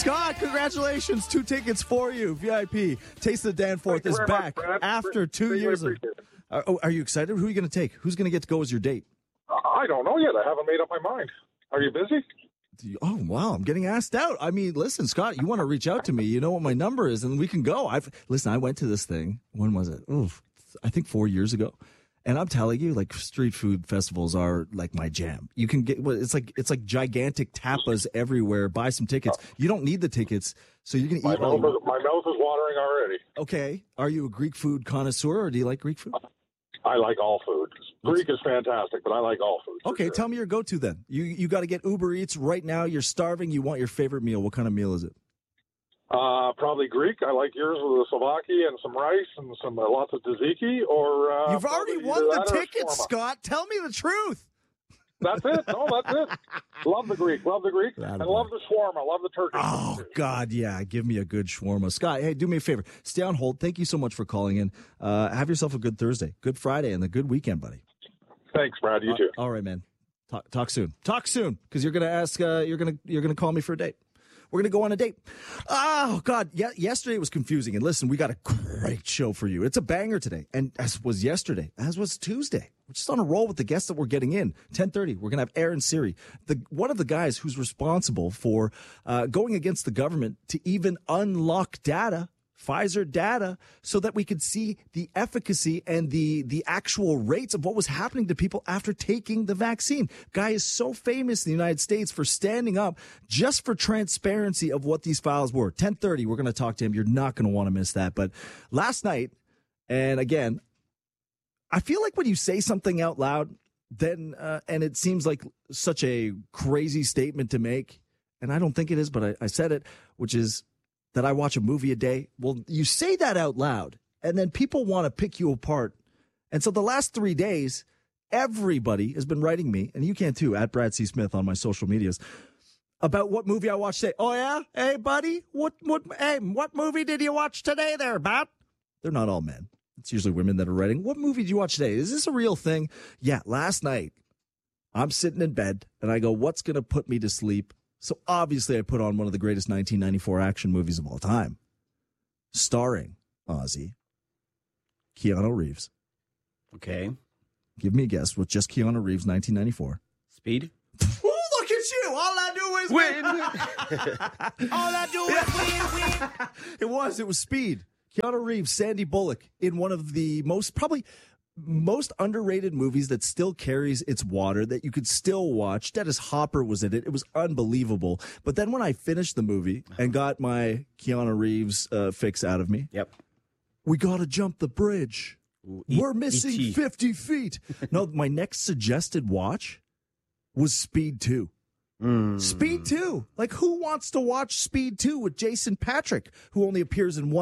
Scott, congratulations. 2 tickets for you. VIP. Taste of the Danforth is back after 2 years. Are you excited? Who are you going to take? Who's going to get to go as your date? I don't know yet. I haven't made up my mind. Are you busy? Oh, wow. I'm getting asked out. I mean, listen, Scott, you want to reach out to me. You know what my number is, and we can go. Listen, I went to this thing. When was it? I think 4 years ago. And I'm telling you, like, street food festivals are like my jam. You can get, it's like gigantic tapas everywhere. Buy some tickets. You don't need the tickets, so you're going to eat. My mouth is watering already. Okay. Are you a Greek food connoisseur, or do you like Greek food? I like all food. Greek is fantastic, but I like all food. Okay, sure. Tell me your go-to then. You got to get Uber Eats right now. You're starving. You want your favorite meal. What kind of meal is it? Probably Greek. I like yours with the souvlaki and some rice and some lots of tzatziki. Or you've already won the tickets, Scott. Tell me the truth. That's it. No, that's it. Love the Greek. Love the Greek. And love the shawarma. Love the turkey. Oh, God, yeah. Give me a good shawarma. Scott, hey, do me a favor. Stay on hold. Thank you so much for calling in. Have yourself a good Thursday, good Friday, and a good weekend, buddy. Thanks, Brad. You too. All right, man. Talk soon. Talk soon, because you're gonna ask. You're gonna call me for a date. We're gonna go on a date. Oh God, yesterday was confusing. And listen, we got a great show for you. It's a banger today, and as was yesterday, as was Tuesday. We're just on a roll with the guests that we're getting in. 10:30, we're gonna have Aaron Siri, one of the guys who's responsible for going against the government to even unlock data. Pfizer data, so that we could see the efficacy and the actual rates of what was happening to people after taking the vaccine. Guy is so famous in the United States for standing up just for transparency of what these files were. 10:30, we're going to talk to him. You're not going to want to miss that. But last night, and again, I feel like when you say something out loud, then and it seems like such a crazy statement to make, and I don't think it is, but I said it, which is that I watch a movie a day. Well, you say that out loud, and then people want to pick you apart. And so the last 3 days, everybody has been writing me, and you can too, at Brad C. Smith on my social medias, about what movie I watched today. Oh, yeah? Hey, buddy, what movie did you watch today there, Bat? They're not all men. It's usually women that are writing, what movie did you watch today? Is this a real thing? Yeah, last night, I'm sitting in bed, and I go, what's going to put me to sleep? So obviously I put on one of the greatest 1994 action movies of all time, starring Ozzy, Keanu Reeves. Okay. Give me a guess with just Keanu Reeves, 1994. Speed? Oh, look at you. All I do is win. All I do is win. It was Speed. Keanu Reeves, Sandy Bullock in one of the probably most underrated movies that still carries its water, that you could still watch. Dennis Hopper was in it. It was unbelievable. But then when I finished the movie and got my Keanu Reeves fix out of me, yep, we got to jump the bridge. We're missing E.T. 50 feet. No, my next suggested watch was Speed 2. Speed 2. Like, who wants to watch Speed 2 with Jason Patrick, who only appears only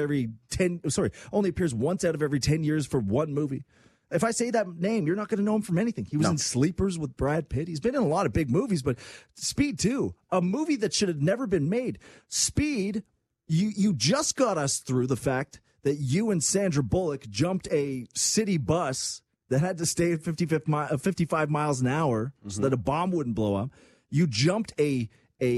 appears once out of every 10 years for one movie? If I say that name, you're not going to know him from anything. He was in Sleepers with Brad Pitt. He's been in a lot of big movies, but Speed 2, a movie that should have never been made. Speed, you just got us through the fact that you and Sandra Bullock jumped a city bus that had to stay at 55 miles an hour so that a bomb wouldn't blow up. You jumped a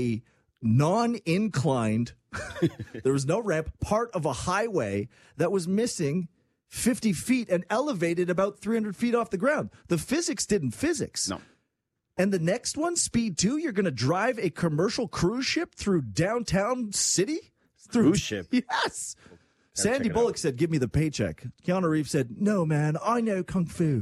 non-inclined, there was no ramp, part of a highway that was missing 50 feet and elevated about 300 feet off the ground. The physics didn't physics. No. And the next one, Speed 2, you're going to drive a commercial cruise ship through downtown city? Cruise ship? Yes. Sandy Bullock said, give me the paycheck. Keanu Reeves said, no, man, I know Kung Fu.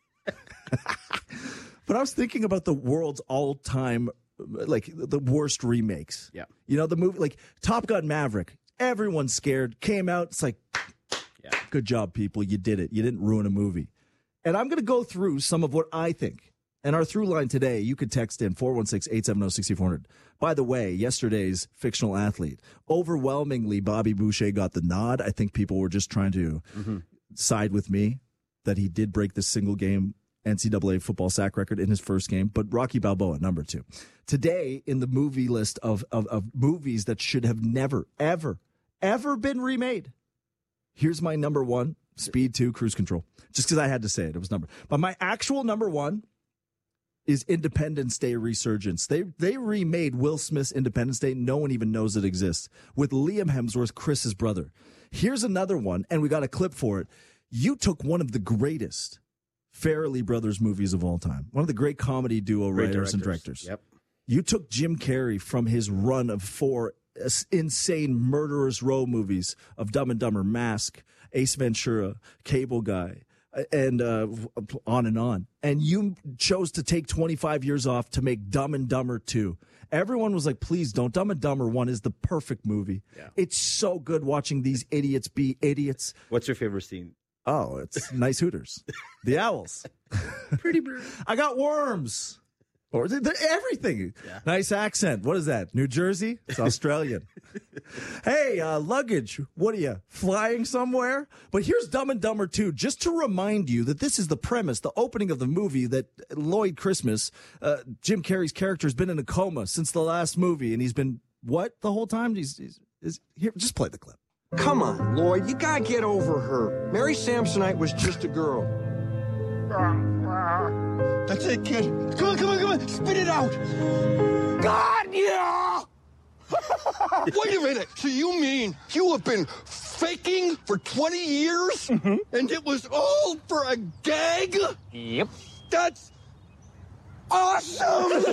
But I was thinking about the world's all-time, like, the worst remakes. Yeah. You know, the movie, like, Top Gun Maverick. Everyone's scared. Came out. It's like, good job, people. You did it. You didn't ruin a movie. And I'm going to go through some of what I think. And our through line today, you could text in 416-870-6400. By the way, yesterday's fictional athlete, overwhelmingly, Bobby Boucher got the nod. I think people were just trying to side with me that he did break the single game NCAA football sack record in his first game, but Rocky Balboa, number 2. Today, in the movie list of movies that should have never, ever, ever been remade, here's my number 1, Speed 2, Cruise Control. Just because I had to say it. It was number. But my actual number 1 is Independence Day Resurgence. They remade Will Smith's Independence Day. No one even knows it exists. With Liam Hemsworth, Chris's brother. Here's another one, and we got a clip for it. You took one of the greatest Farrelly Brothers movies of all time. One of the great comedy duo writers and directors. Yep. You took Jim Carrey from his run of 4 insane Murderers Row movies of Dumb and Dumber, Mask, Ace Ventura, Cable Guy, and on and on. And you chose to take 25 years off to make Dumb and Dumber 2. Everyone was like, please don't. Dumb and Dumber 1 is the perfect movie. Yeah. It's so good watching these idiots be idiots. What's your favorite scene? Oh, it's Nice Hooters. The Owls. Pretty bird. I got worms. Or everything. Yeah. Nice accent. What is that? New Jersey? It's Australian. Hey, luggage. What are you, flying somewhere? But here's Dumb and Dumber 2, just to remind you that this is the premise, the opening of the movie, that Lloyd Christmas, Jim Carrey's character, has been in a coma since the last movie. And he's been, what, the whole time? He's here, just play the clip. Come on, Lloyd, you gotta get over her. Mary Samsonite was just a girl. That's it, kid. Come on, spit it out. God, yeah! Wait a minute. So you mean you have been faking for 20 years? Mm-hmm. And it was all for a gag? Yep. That's awesome!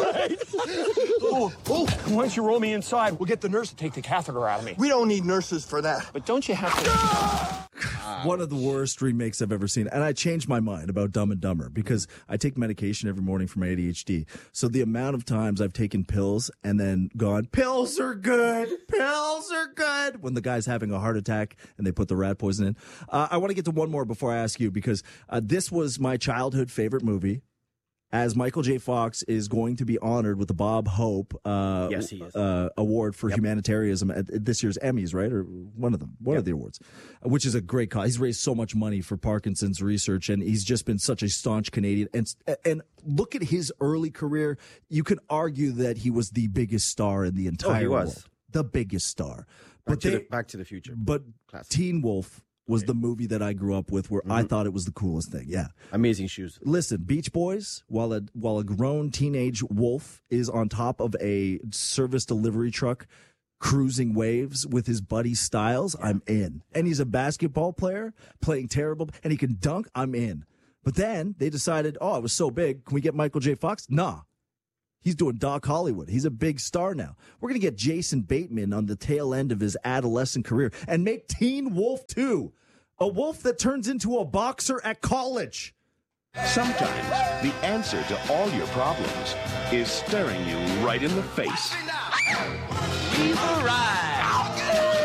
Oh, why don't you roll me inside? We'll get the nurse to take the catheter out of me. We don't need nurses for that. But don't you have to... One of the worst remakes I've ever seen. And I changed my mind about Dumb and Dumber because I take medication every morning for my ADHD. So the amount of times I've taken pills and then gone, pills are good. Pills are good. When the guy's having a heart attack and they put the rat poison in. I want to get to one more before I ask you, because this was my childhood favorite movie. As Michael J. Fox is going to be honored with the Bob Hope Yes, he is. award for humanitarianism at this year's Emmys, right? Or one of them, one of the awards, which is a great cause. He's raised so much money for Parkinson's research, and he's just been such a staunch Canadian. And look at his early career. You can argue that he was the biggest star in the entire world. The biggest star. Back to the Future. But Classic. Teen Wolf was the movie that I grew up with, where I thought it was the coolest thing. Yeah. Amazing shoes. Listen, Beach Boys, while a grown teenage wolf is on top of a service delivery truck cruising waves with his buddy Styles, I'm in. And he's a basketball player playing terrible, and he can dunk, I'm in. But then they decided, oh, it was so big, can we get Michael J. Fox? Nah. He's doing Doc Hollywood. He's a big star now. We're going to get Jason Bateman on the tail end of his adolescent career and make Teen Wolf 2, a wolf that turns into a boxer at college. Sometimes the answer to all your problems is staring you right in the face. We've arrived.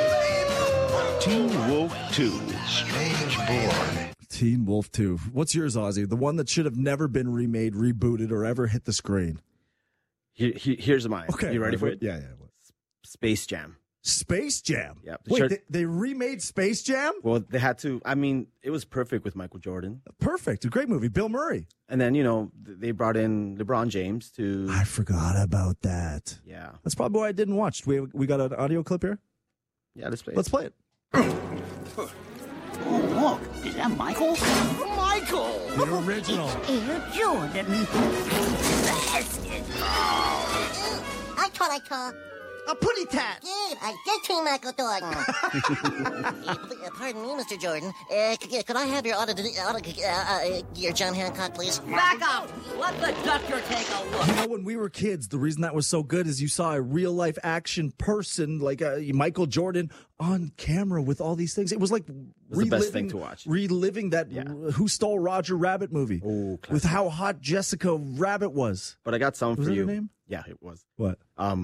Teen Wolf 2. Strange boy. Teen Wolf 2. What's yours, Ozzy? The one that should have never been remade, rebooted, or ever hit the screen. Here's mine. Okay. You ready for it? Yeah. Space Jam. Space Jam? Yeah. Wait, they remade Space Jam? Well, they had to. I mean, it was perfect with Michael Jordan. Perfect. A great movie. Bill Murray. And then, they brought in LeBron James to... I forgot about that. Yeah. That's probably why I didn't watch. We got an audio clip here? Yeah, let's play it. Let's play it. Oh, look. Is that Michael? Michael! The original. Air Jordan. Bastard. I call. A putty tat. Yeah, I did train Michael Jordan. Pardon me, Mr. Jordan. Could I have your John Hancock, please? Back up! Let the doctor take a look. You know, when we were kids, the reason that was so good is you saw a real-life action person like Michael Jordan on camera with all these things. It was like the best thing to watch. Reliving that Who Stole Roger Rabbit movie. Oh, with how hot Jessica Rabbit was. But I got some for you. Was that her name? Yeah, it was. What?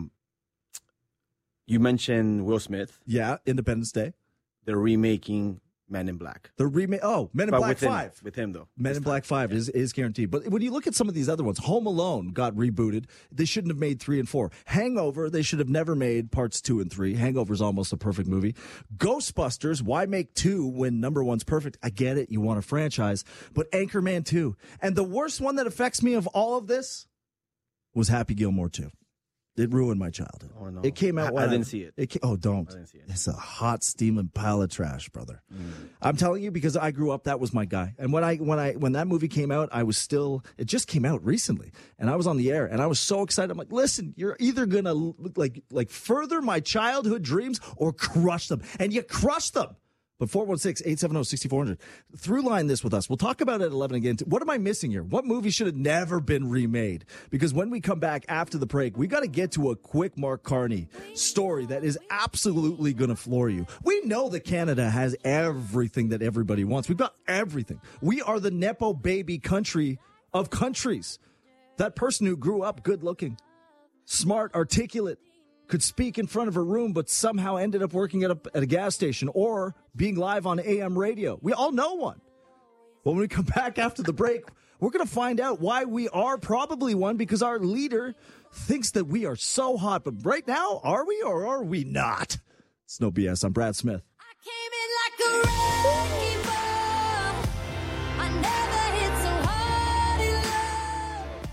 You mentioned Will Smith. Yeah, Independence Day. They're remaking Men in Black. The remake. Oh, Men in Black 5. With him, though. Men in Black 5 is guaranteed. But when you look at some of these other ones, Home Alone got rebooted. They shouldn't have made 3 and 4. Hangover, they should have never made parts 2 and 3. Hangover's almost a perfect movie. Ghostbusters, why make 2 when number 1's perfect? I get it. You want a franchise. But Anchorman 2. And the worst one that affects me of all of this was Happy Gilmore 2. It ruined my childhood. Oh, no. It came out. I didn't see it. Don't. I didn't see it. It's a hot, steaming pile of trash, brother. I'm telling you, because I grew up, that was my guy. And when that movie came out, it just came out recently, and I was on the air, and I was so excited. I'm like, listen, you're either gonna like further my childhood dreams or crush them, and you crushed them. But 416-870-6400. Throughline this with us. We'll talk about it at 11 again. What am I missing here? What movie should have never been remade? Because when we come back after the break, we got to get to a quick Mark Carney story that is absolutely going to floor you. We know that Canada has everything that everybody wants. We've got everything. We are the Nepo baby country of countries. That person who grew up good looking, smart, articulate, could speak in front of a room, but somehow ended up working at a gas station or being live on AM radio. We all know one. Well, when we come back after the break, we're going to find out why we are probably one, because our leader thinks that we are so hot. But right now, are we or are we not? It's No BS. I'm Brad Smith. I came in like a wrecking ball. I never hit so hard in love.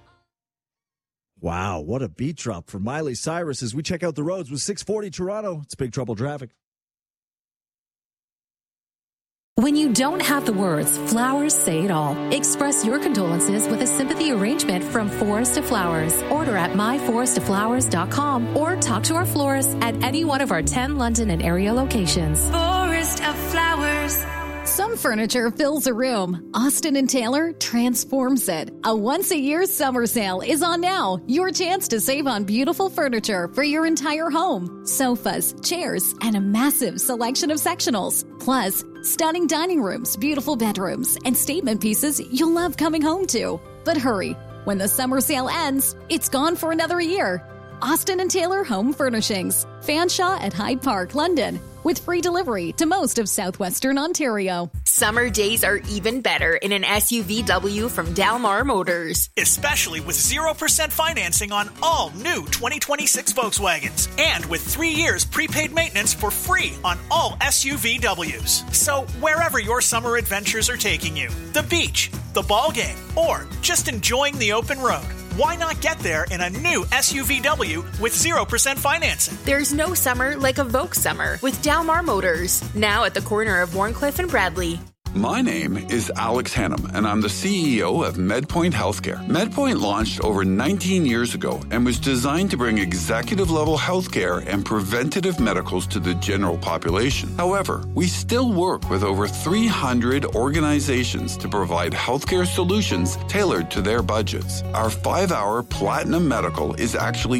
Wow, what a beat drop for Miley Cyrus as we check out the roads with 640 Toronto. It's Big Trouble Traffic. When you don't have the words, flowers say it all. Express your condolences with a sympathy arrangement from Forest of Flowers. Order at myforestoflowers.com or talk to our florist at any one of our 10 London and area locations. Forest of Flowers. Some furniture fills a room. Austin & Taylor transforms it. A once-a-year summer sale is on now. Your chance to save on beautiful furniture for your entire home. Sofas, chairs, and a massive selection of sectionals. Plus, stunning dining rooms, beautiful bedrooms, and statement pieces you'll love coming home to. But hurry, when the summer sale ends, it's gone for another year. Austin & Taylor Home Furnishings. Fanshawe at Hyde Park, London. With free delivery to most of southwestern Ontario. Summer days are even better in an SUVW from Dalmar Motors. Especially with 0% financing on all new 2026 Volkswagens. And with 3 years prepaid maintenance for free on all SUVWs. So wherever your summer adventures are taking you, the beach, the ball game, or just enjoying the open road, why not get there in a new SUVW with 0% financing? There's no summer like a Volks summer with Dalmar Motors. Now at the corner of Warncliffe and Bradley. My name is Alex Hannum, and I'm the CEO of MedPoint Healthcare. MedPoint launched over 19 years ago and was designed to bring executive-level healthcare and preventative medicals to the general population. However, we still work with over 300 organizations to provide healthcare solutions tailored to their budgets. Our 5-hour Platinum Medical is actually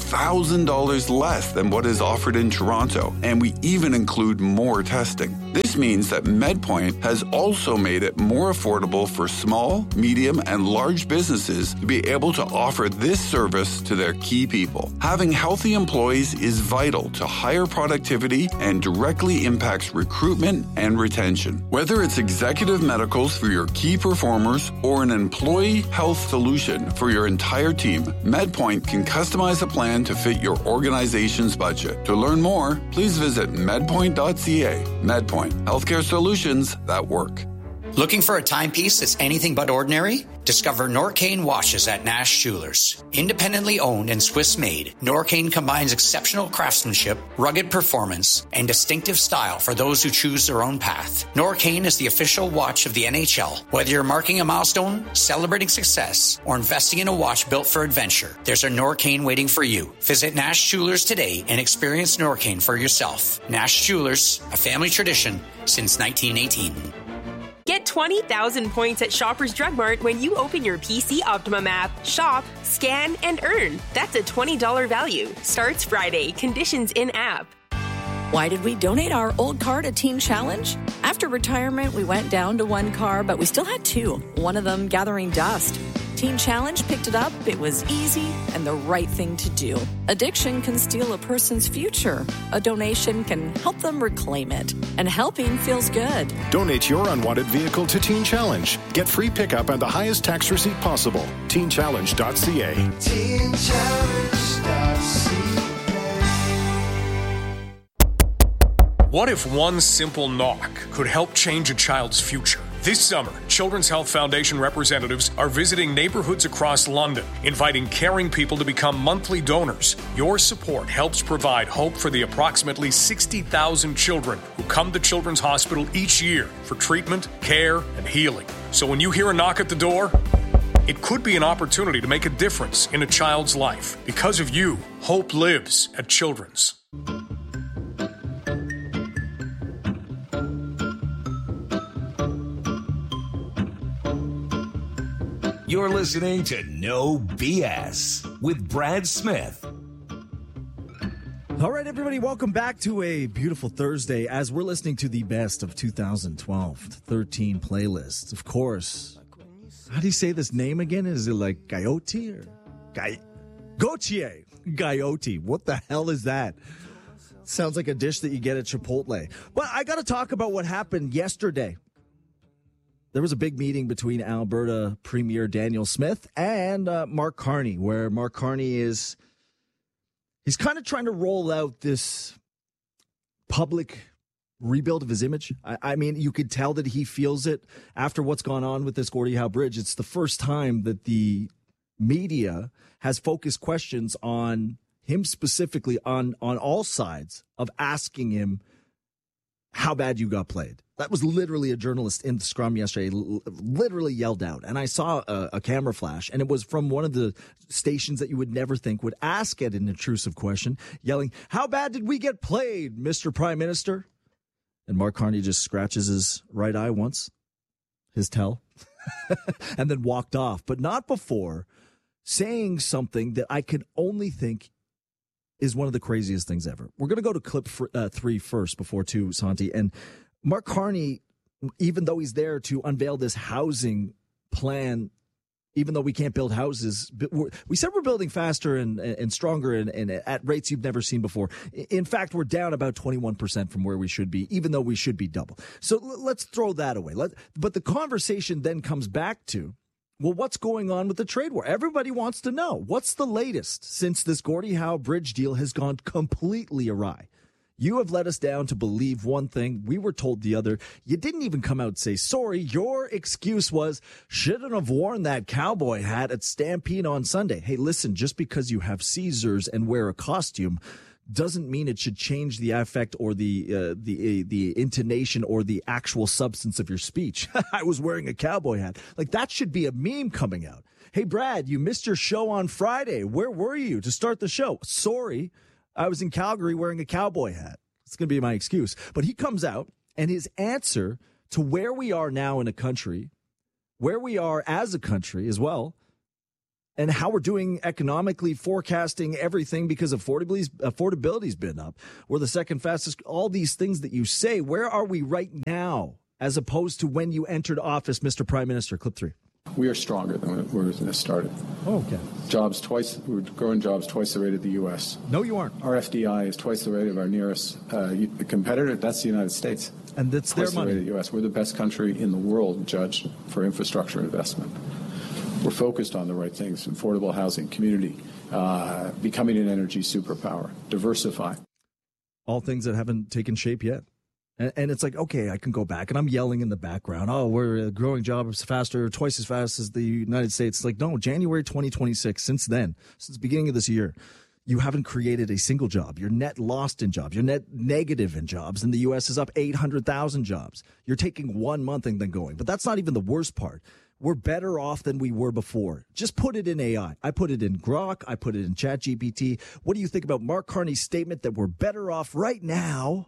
$2,000 less than what is offered in Toronto, and we even include more testing. This means that MedPoint has also made it more affordable for small, medium, and large businesses to be able to offer this service to their key people. Having healthy employees is vital to higher productivity and directly impacts recruitment and retention. Whether it's executive medicals for your key performers or an employee health solution for your entire team, MedPoint can customize a plan to fit your organization's budget. To learn more, please visit medpoint.ca. MedPoint, healthcare solutions that work. Looking for a timepiece that's anything but ordinary? Discover Norcane watches at Nash Jewelers. Independently owned and Swiss-made, Norcane combines exceptional craftsmanship, rugged performance, and distinctive style for those who choose their own path. Norcane is the official watch of the NHL. Whether you're marking a milestone, celebrating success, or investing in a watch built for adventure, there's a Norcane waiting for you. Visit Nash Jewelers today and experience Norcane for yourself. Nash Jewelers, a family tradition since 1918. Get 20,000 points at Shoppers Drug Mart when you open your PC Optimum app. Shop, scan, and earn. That's a $20 value. Starts Friday. Conditions in app. Why did we donate our old car to Teen Challenge? After retirement, we went down to one car, but we still had two, one of them gathering dust. Teen Challenge picked it up. It was easy and the right thing to do. Addiction can steal a person's future. A donation can help them reclaim it. And helping feels good. Donate your unwanted vehicle to Teen Challenge. Get free pickup and the highest tax receipt possible. TeenChallenge.ca. TeenChallenge.ca. What if one simple knock could help change a child's future? This summer, Children's Health Foundation representatives are visiting neighborhoods across London, inviting caring people to become monthly donors. Your support helps provide hope for the approximately 60,000 children who come to Children's Hospital each year for treatment, care, and healing. So when you hear a knock at the door, it could be an opportunity to make a difference in a child's life. Because of you, hope lives at Children's. You're listening to No BS with Brad Smith. All right, everybody, welcome back to a beautiful Thursday as we're listening to the best of 2012, 13 playlists. Of course, how do you say this name again? Is it like Gaotti or Gautier? Gaotti. What the hell is that? Sounds like a dish that you get at Chipotle. But I got to talk about what happened yesterday. There was a big meeting between Alberta Premier Daniel Smith and Mark Carney, where Mark Carney he's kind of trying to roll out this public rebuild of his image. I mean, you could tell that he feels it after what's gone on with this Gordie Howe Bridge. It's the first time that the media has focused questions on him specifically on all sides of asking him how bad you got played. That was literally a journalist in the scrum yesterday, literally yelled out. And I saw a camera flash, and it was from one of the stations that you would never think would ask it an intrusive question, yelling, "How bad did we get played, Mr. Prime Minister?" And Mark Carney just scratches his right eye once, his tell, and then walked off, but not before saying something that I can only think is one of the craziest things ever. We're going to go to clip 3 first before 2, Santi. And Mark Carney, even though he's there to unveil this housing plan, even though we can't build houses, we said we're building faster and stronger and at rates you've never seen before. In fact, we're down about 21% from where we should be, even though we should be double. So let's throw that away. But the conversation then comes back to, well, what's going on with the trade war? Everybody wants to know. What's the latest since this Gordie Howe Bridge deal has gone completely awry? You have led us down to believe one thing. We were told the other. You didn't even come out and say sorry. Your excuse was, shouldn't have worn that cowboy hat at Stampede on Sunday. Hey, listen, just because you have Caesars and wear a costume doesn't mean it should change the affect or the intonation or the actual substance of your speech. I was wearing a cowboy hat. Like, that should be a meme coming out. Hey, Brad, you missed your show on Friday. Where were you to start the show? Sorry, I was in Calgary wearing a cowboy hat. It's going to be my excuse. But he comes out, and his answer to where we are now in a country, where we are as a country as well, and how we're doing economically, forecasting everything because affordability's been up. We're the second fastest. All these things that you say, where are we right now as opposed to when you entered office, Mr. Prime Minister? Clip 3. We are stronger than when it started. Oh, okay. We're growing jobs twice the rate of the U.S. No, you aren't. Our FDI is twice the rate of our nearest competitor. That's the United States. And that's twice their money. The rate of the U.S. We're the best country in the world judged for infrastructure investment. We're focused on the right things: affordable housing, community, becoming an energy superpower, diversify. All things that haven't taken shape yet. And it's like, okay, I can go back, and I'm yelling in the background, oh, we're growing jobs faster, twice as fast as the United States. It's like, no, January 2026, since then, since the beginning of this year, you haven't created a single job. You're net lost in jobs. You're net negative in jobs. And the U.S. is up 800,000 jobs. You're taking 1 month and then going. But that's not even the worst part. We're better off than we were before. Just put it in AI. I put it in Grok. I put it in ChatGPT. What do you think about Mark Carney's statement that we're better off right now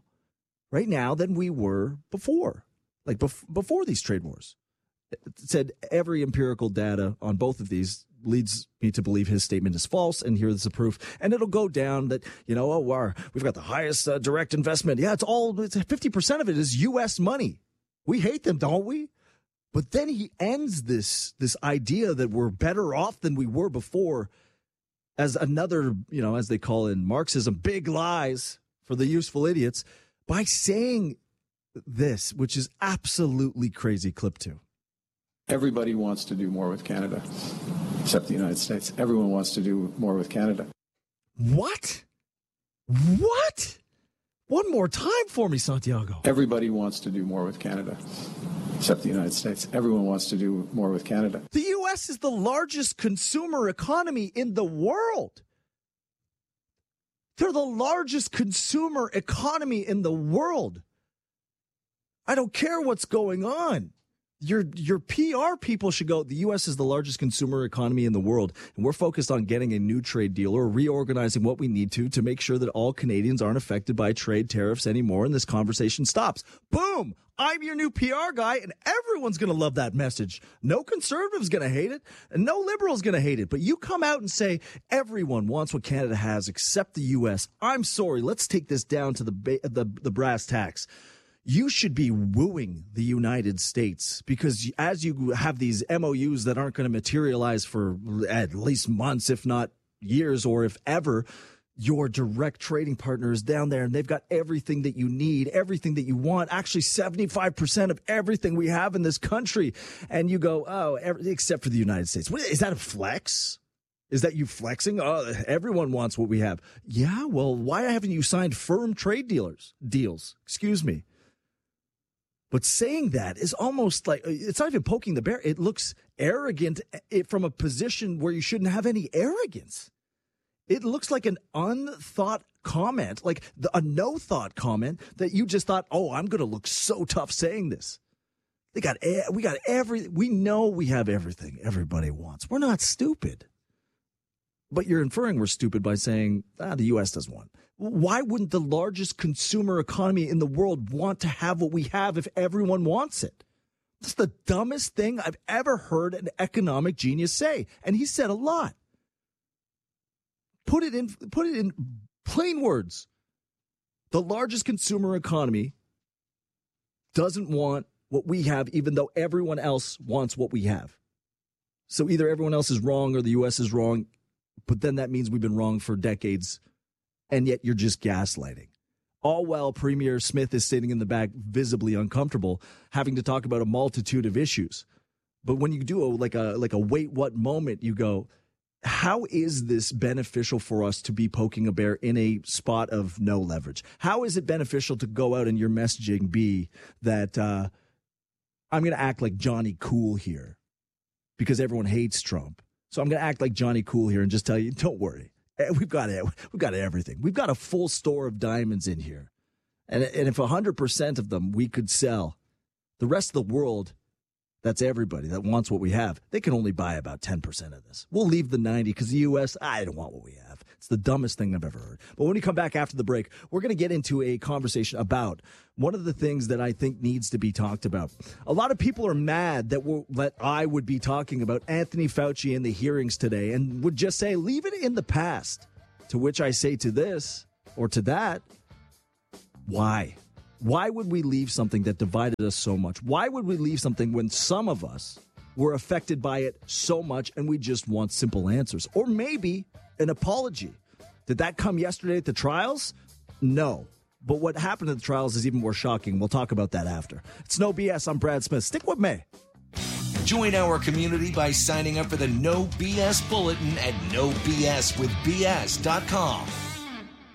than we were before, like before these trade wars? It said every empirical data on both of these leads me to believe his statement is false, and here's the proof. And it'll go down that, we've got the highest direct investment. Yeah, it's 50% of it is U.S. money. We hate them, don't we? But then he ends this idea that we're better off than we were before as another, as they call in Marxism, big lies for the useful idiots, by saying this, which is absolutely crazy. Clip 2. Everybody wants to do more with Canada, except the United States. Everyone wants to do more with Canada. What? One more time for me, Santiago. Everybody wants to do more with Canada, except the United States. Everyone wants to do more with Canada. The U.S. is the largest consumer economy in the world. They're the largest consumer economy in the world. I don't care what's going on. Your PR people should go, the U.S. is the largest consumer economy in the world, and we're focused on getting a new trade deal or reorganizing what we need to make sure that all Canadians aren't affected by trade tariffs anymore, and this conversation stops. Boom! I'm your new PR guy, and everyone's going to love that message. No conservative's going to hate it, and no liberal's going to hate it. But you come out and say, everyone wants what Canada has except the U.S. I'm sorry, let's take this down to the brass tacks. You should be wooing the United States, because as you have these MOUs that aren't going to materialize for at least months, if not years, or if ever, your direct trading partner is down there and they've got everything that you need, everything that you want, actually 75% of everything we have in this country. And you go, oh, except for the United States. Is that a flex? Is that you flexing? Oh, everyone wants what we have. Yeah, well, why haven't you signed firm trade deals? Excuse me. But saying that is almost like, it's not even poking the bear. It looks arrogant from a position where you shouldn't have any arrogance. It looks like an unthought comment, like a no-thought comment that you just thought, oh, I'm going to look so tough saying this. We know we have everything everybody wants. We're not stupid. But you're inferring we're stupid by saying, the U.S. doesn't want. Why wouldn't the largest consumer economy in the world want to have what we have if everyone wants it? That's the dumbest thing I've ever heard an economic genius say. And he said a lot. Put it in plain words. The largest consumer economy doesn't want what we have, even though everyone else wants what we have. So either everyone else is wrong or the U.S. is wrong, but then that means we've been wrong for decades. And yet you're just gaslighting. All while Premier Smith is sitting in the back, visibly uncomfortable, having to talk about a multitude of issues. But when you do like a wait what moment, you go, how is this beneficial for us to be poking a bear in a spot of no leverage? How is it beneficial to go out and your messaging be that I'm going to act like Johnny Cool here because everyone hates Trump. So I'm going to act like Johnny Cool here and just tell you, don't worry. We've got everything. We've got a full store of diamonds in here. And if 100% of them we could sell, the rest of the world, that's everybody that wants what we have, they can only buy about 10% of this. We'll leave the 90 because the U.S., I don't want what we have. It's the dumbest thing I've ever heard. But when we come back after the break, we're going to get into a conversation about one of the things that I think needs to be talked about. A lot of people are mad that I would be talking about Anthony Fauci in the hearings today and would just say, leave it in the past. To which I say to this or to that, why? Why would we leave something that divided us so much? Why would we leave something when some of us were affected by it so much and we just want simple answers? Or maybe an apology. Did that come yesterday at the trials? No. But what happened at the trials is even more shocking. We'll talk about that after. It's No BS. I'm Brad Smith. Stick with me. Join our community by signing up for the No BS Bulletin at NoBSWithBS.com.